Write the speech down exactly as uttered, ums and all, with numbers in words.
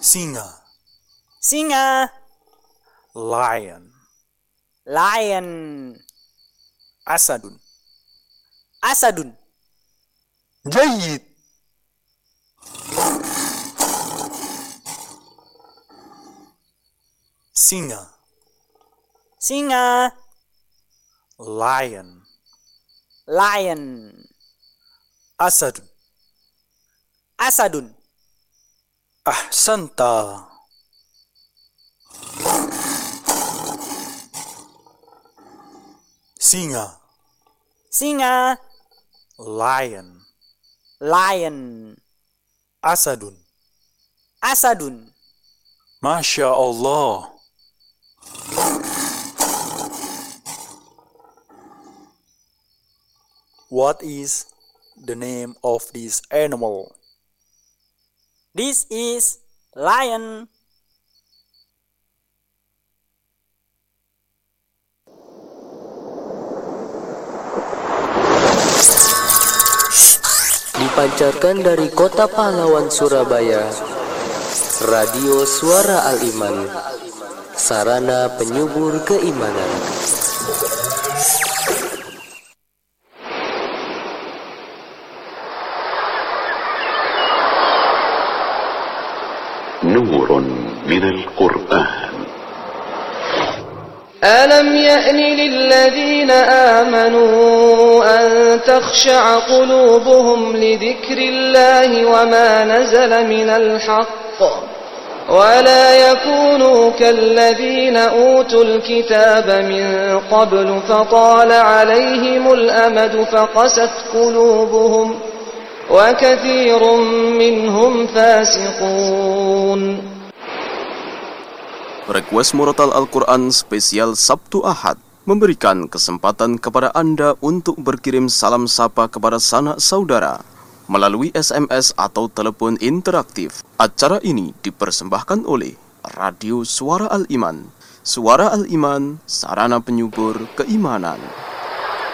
Singa. Singa. Lion. Lion. Asadun. Asadun. جيد. Singa. Singa. Lion. Lion. Asadun. Asadun. أحسنت. Singa. Singa. Lion. Lion. Asadun. Asadun. Masya Allah. What is the name of this animal? This is lion. Dipancarkan dari Kota Pahlawan Surabaya, Radio Suara Al-Iman, sarana penyubur keimanan. نور من القرآن. ألم يأن للذين آمنوا أن تخشع قلوبهم لذكر الله وما نزل من الحق ولا يكونوا كالذين أوتوا الكتاب من قبل فطال عليهم الأمد فقست قلوبهم وكثير منهم فاسقون. Request Murotal Al-Quran spesial Sabtu Ahad memberikan kesempatan kepada Anda untuk berkirim salam sapa kepada sanak saudara melalui S M S atau telepon interaktif. Acara ini dipersembahkan oleh Radio Suara Al-Iman. Suara Al-Iman, sarana penyubur keimanan.